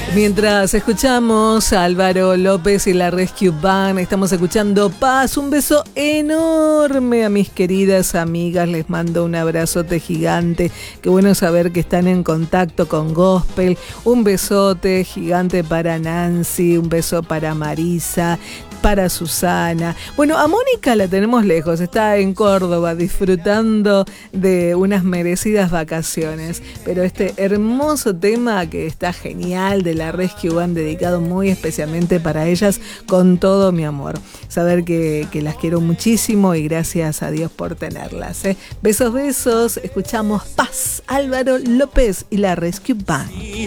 Mientras escuchamos a Álvaro López y la Rescue Band, estamos escuchando Paz. Un beso enorme a mis queridas amigas. Les mando un abrazote gigante. Qué bueno saber que están en contacto con Gospel. Un besote gigante para Nancy. Un beso para Marisa, para Susana. Bueno, a Mónica la tenemos lejos, está en Córdoba disfrutando de unas merecidas vacaciones, pero este hermoso tema que está genial de la Rescue Band, dedicado muy especialmente para ellas, con todo mi amor. Saber que las quiero muchísimo y gracias a Dios por tenerlas, ¿eh? Besos, besos. Escuchamos Paz, Álvaro López y la Rescue Band.